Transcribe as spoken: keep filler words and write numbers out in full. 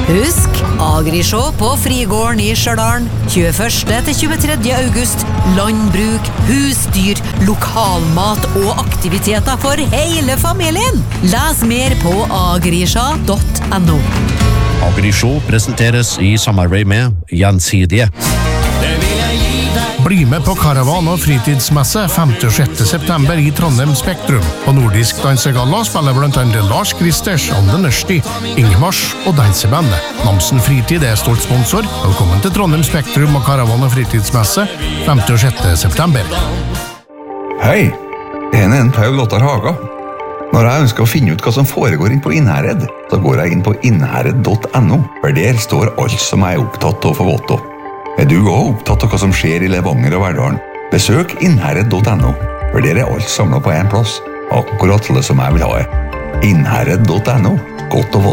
Husk, Agrisjå på Frigården i Stjørdalen, tjueførste til tjuetredje august. Landbruk, husdyr, lokalmat og aktiviteter for hele familien. Les mer på agrisjå punktum no. Agrisjå presenteres i samarbeid med Gjensidige. Bli med på Karavan- og fritidsmesse femte og sjette september i Trondheim Spektrum. På Nordisk Dansegalla spiller blant annet Lars Kristers, Anne Nørsti, Ingmars og Dansebandet. Namsen Fritid er stolt sponsor. Velkommen til Trondheim Spektrum og Karavan- og fritidsmesse femte og sjette september. Hei, en er en Paul Ottar Haga. Når jeg ønsker å finne ut hva som foregår inn på Innherred, så går jeg inn på innherred punktum no, for der står alt som jeg er opptatt av å få vite av. Er du også opptatt av hva som skjer i Levanger og Verdalen? Besøk innherred punktum no, for der er alt samlet på en plass. Akkurat det som jeg vil ha det. innherred punktum no, godt å få